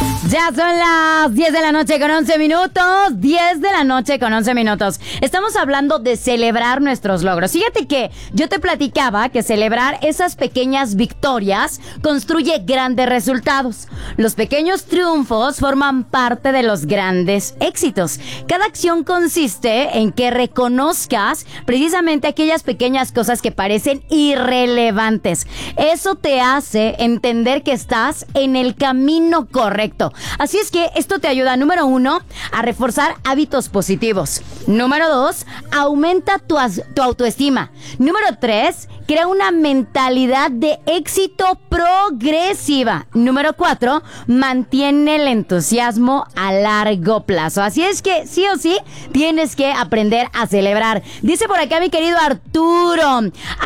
Ya son las 10 de la noche con 11 minutos. 10 de la noche con 11 minutos. Estamos hablando de celebrar nuestros logros. Fíjate que yo te platicaba que celebrar esas pequeñas victorias construye grandes resultados. Los pequeños triunfos forman parte de los grandes éxitos. Cada acción consiste en que reconozcas precisamente aquellas pequeñas cosas que parecen irrelevantes. Eso te hace entender que estás en el camino correcto. Así es que esto te ayuda, número 1, a reforzar hábitos positivos. Número 2, aumenta tu autoestima. Número 3, crea una mentalidad de éxito progresiva. Número 4, mantiene el entusiasmo a largo plazo. Así es que sí o sí tienes que aprender a celebrar. Dice por acá mi querido Arturo: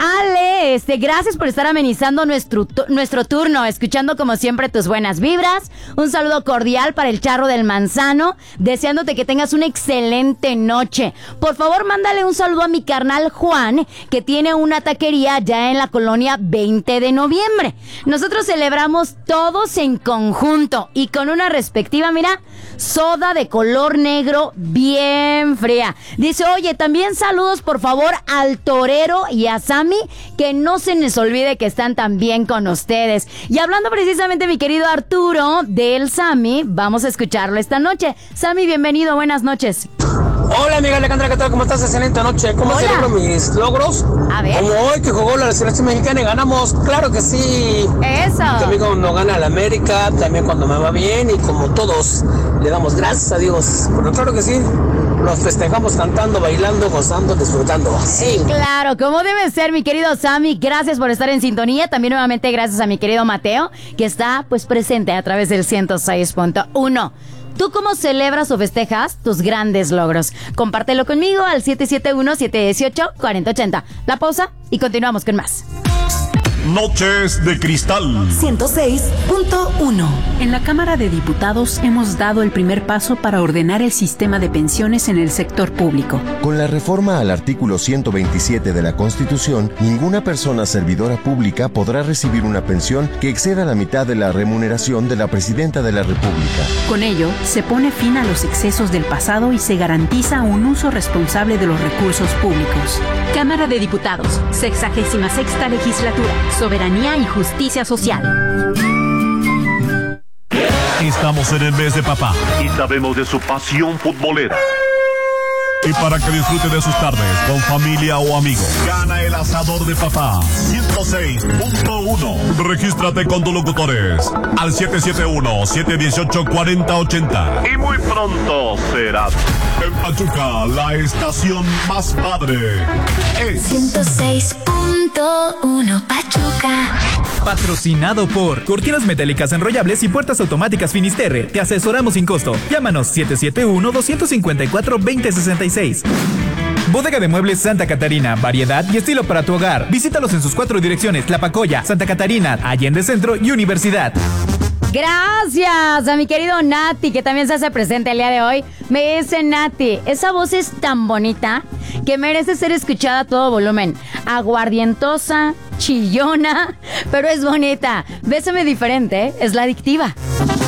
Ale, gracias por estar amenizando nuestro turno, escuchando como siempre tus buenas vibras. Un saludo cordial para el Charro del Manzano, deseándote que tengas una excelente noche. Por favor, mándale un saludo a mi carnal Juan, que tiene una taquería ya en la colonia 20 de noviembre. Nosotros celebramos todos en conjunto y con una respectiva, mira, soda de color negro bien fría. Dice, oye, también saludos por favor al Torero y a Sammy, que no se les olvide que están también con ustedes. Y hablando precisamente, mi querido Arturo, del Sammy, vamos a escucharlo esta noche. Sammy, bienvenido, buenas noches. Hola amiga Alejandra, ¿qué tal? ¿Cómo estás? Excelente noche. ¿Cómo celebro mis logros? A ver. Como hoy que jugó la selección mexicana y ganamos, claro que sí. Eso. También cuando gana el América, también cuando me va bien y como todos le damos gracias a Dios. Pero claro que sí, los festejamos cantando, bailando, gozando, disfrutando. Sí. Claro, como debe ser, mi querido Sammy. Gracias por estar en sintonía. También nuevamente gracias a mi querido Mateo, que está pues presente a través del 106.1. ¿Tú cómo celebras o festejas tus grandes logros? Compártelo conmigo al 771-718-4080. La pausa y continuamos con más. Noches de Cristal 106.1. En la Cámara de Diputados hemos dado el primer paso para ordenar el sistema de pensiones en el sector público. Con la reforma al artículo 127 de la Constitución, ninguna persona servidora pública podrá recibir una pensión que exceda la mitad de la remuneración de la Presidenta de la República. Con ello, se pone fin a los excesos del pasado y se garantiza un uso responsable de los recursos públicos. Cámara de Diputados, 66ª legislatura. Soberanía y justicia social. Estamos en el mes de papá y sabemos de su pasión futbolera. Y para que disfrute de sus tardes con familia o amigos, gana el asador de papá 106.1. Regístrate con tus locutores al 771-718-4080. Y muy pronto serás en Pachuca, la estación más padre. Es 106.1 Pachuca. Patrocinado por Cortinas Metálicas Enrollables y Puertas Automáticas Finisterre. Te asesoramos sin costo. Llámanos 771-254-2066. Bodega de Muebles Santa Catarina. Variedad y estilo para tu hogar. Visítalos en sus 4 direcciones: Tlapacoya, Santa Catarina, Allende Centro y Universidad. Gracias a mi querido Nati, que también se hace presente el día de hoy. Me dice Nati, esa voz es tan bonita que merece ser escuchada a todo volumen. Aguardientosa, chillona, pero es bonita. Bésame diferente, es la adictiva.